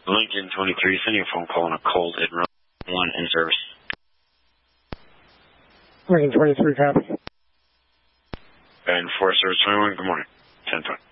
Lincoln 23, sending a phone call on a cold at 1 in service. Lincoln 23, copy. And 4 service 21, good morning. 10-5.